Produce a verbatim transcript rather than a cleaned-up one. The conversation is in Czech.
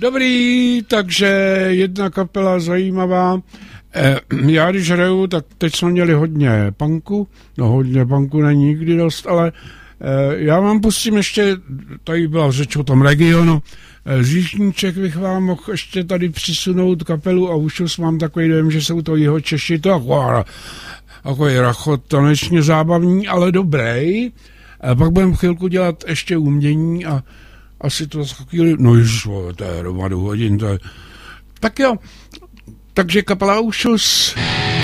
Dobrý, takže jedna kapela zajímavá. Eh, já když hraju, tak teď jsme měli hodně punku, no hodně punku není nikdy dost, ale eh, já vám pustím ještě, tady byla řeč o tom regionu, eh, z Jižní Čech bych vám mohl ještě tady přisunout kapelu a už už mám takový dojem, že jsou to Jihočeši, to jako, takový rachot tanečně zábavní, ale dobrý. A pak budeme chvilku dělat ještě umění a asi to za chvíli, no ježiš, to je hromadu hodin, to je... Tak jo, takže kapela Ušus.